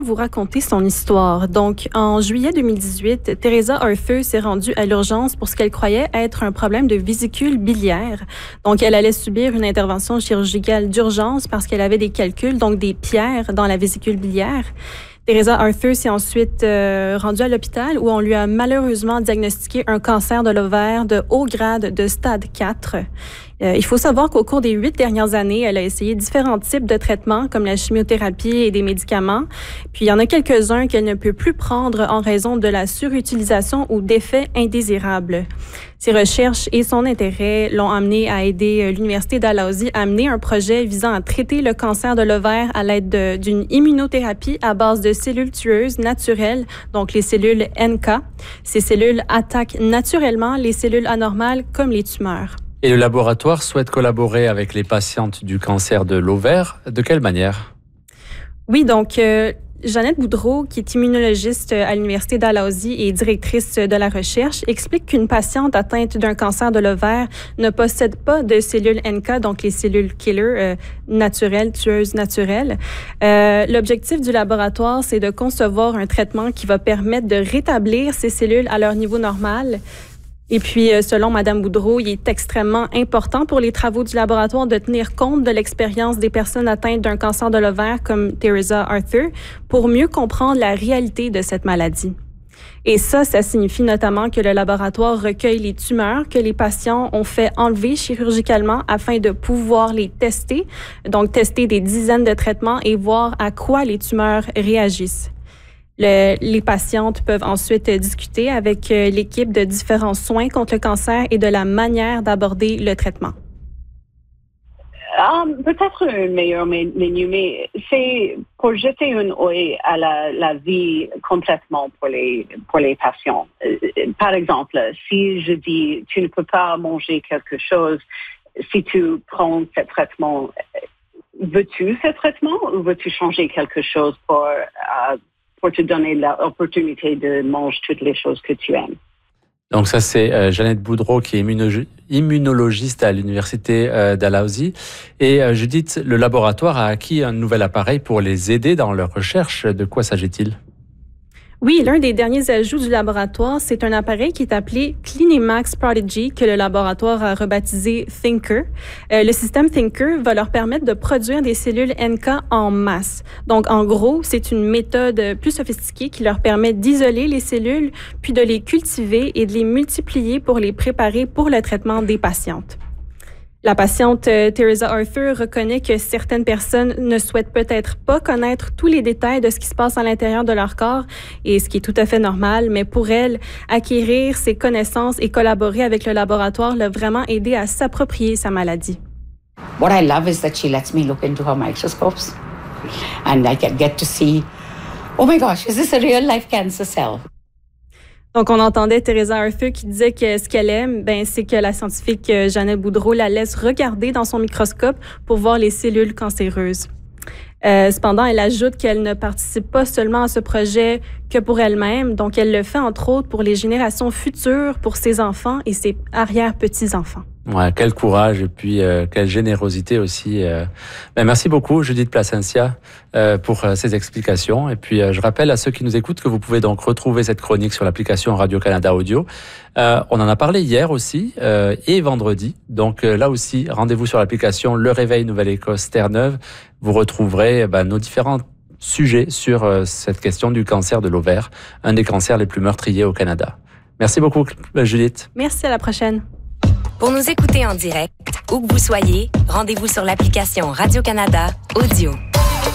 Vous raconter son histoire. Donc, en juillet 2018, Teresa Arthur s'est rendue à l'urgence pour ce qu'elle croyait être un problème de vésicule biliaire. Donc, elle allait subir une intervention chirurgicale d'urgence parce qu'elle avait des calculs, donc des pierres dans la vésicule biliaire. Teresa Arthur s'est ensuite rendue à l'hôpital où on lui a malheureusement diagnostiqué un cancer de l'ovaire de haut grade de stade 4. Il faut savoir qu'au cours des 8 dernières années, elle a essayé différents types de traitements comme la chimiothérapie et des médicaments. Puis il y en a quelques-uns qu'elle ne peut plus prendre en raison de la surutilisation ou d'effets indésirables. Ses recherches et son intérêt l'ont amenée à aider l'Université Dalhousie à mener un projet visant à traiter le cancer de l'ovaire à l'aide d'une immunothérapie à base de cellules tueuses naturelles, donc les cellules NK. Ces cellules attaquent naturellement les cellules anormales comme les tumeurs. Et le laboratoire souhaite collaborer avec les patientes du cancer de l'ovaire. De quelle manière? Oui, donc Jeannette Boudreau, qui est immunologiste à l'Université Dalhousie et directrice de la recherche, explique qu'une patiente atteinte d'un cancer de l'ovaire ne possède pas de cellules NK, donc les cellules killer naturelles, tueuses naturelles. L'objectif du laboratoire, c'est de concevoir un traitement qui va permettre de rétablir ces cellules à leur niveau normal. Et puis, selon Mme Boudreau, il est extrêmement important pour les travaux du laboratoire de tenir compte de l'expérience des personnes atteintes d'un cancer de l'ovaire comme Teresa Arthur pour mieux comprendre la réalité de cette maladie. Et ça signifie notamment que le laboratoire recueille les tumeurs que les patients ont fait enlever chirurgicalement afin de pouvoir les tester, donc tester des dizaines de traitements et voir à quoi les tumeurs réagissent. Les patientes peuvent ensuite discuter avec l'équipe de différents soins contre le cancer et de la manière d'aborder le traitement. Peut-être un meilleur menu, mais c'est pour jeter un œil à la vie complètement pour les patients. Par exemple, si je dis tu ne peux pas manger quelque chose, si tu prends ce traitement, veux-tu ce traitement ou veux-tu changer quelque chose pour te donner l'opportunité de manger toutes les choses que tu aimes. Donc ça, c'est Jeannette Boudreau qui est immunologiste à l'Université Dalhousie. Et Judith, le laboratoire a acquis un nouvel appareil pour les aider dans leur recherche. De quoi s'agit-il? Oui, l'un des derniers ajouts du laboratoire, c'est un appareil qui est appelé Clinimax Prodigy, que le laboratoire a rebaptisé Thinker. Le système Thinker va leur permettre de produire des cellules NK en masse. Donc, en gros, c'est une méthode plus sophistiquée qui leur permet d'isoler les cellules, puis de les cultiver et de les multiplier pour les préparer pour le traitement des patientes. La patiente Teresa Arthur reconnaît que certaines personnes ne souhaitent peut-être pas connaître tous les détails de ce qui se passe à l'intérieur de leur corps, et ce qui est tout à fait normal, mais pour elle, acquérir ces connaissances et collaborer avec le laboratoire l'a vraiment aidé à s'approprier sa maladie. What I love is that she lets me look into her microscopes and I can get to see, oh my gosh, is this a real life cancer cell? Donc, on entendait Teresa Arthur qui disait que ce qu'elle aime, c'est que la scientifique Jeannette Boudreau la laisse regarder dans son microscope pour voir les cellules cancéreuses. Cependant, elle ajoute qu'elle ne participe pas seulement à ce projet que pour elle-même, donc elle le fait entre autres pour les générations futures, pour ses enfants et ses arrière-petits-enfants. Ouais, quel courage et puis quelle générosité aussi. Merci beaucoup Judith Plasencia pour ces explications. Et puis je rappelle à ceux qui nous écoutent que vous pouvez donc retrouver cette chronique sur l'application Radio-Canada Audio. On en a parlé hier aussi et vendredi. Donc là aussi, rendez-vous sur l'application Le Réveil Nouvelle-Écosse Terre-Neuve. Vous retrouverez nos différents sujets sur cette question du cancer de l'ovaire, un des cancers les plus meurtriers au Canada. Merci beaucoup Judith. Merci, à la prochaine. Pour nous écouter en direct, où que vous soyez, rendez-vous sur l'application Radio-Canada Audio.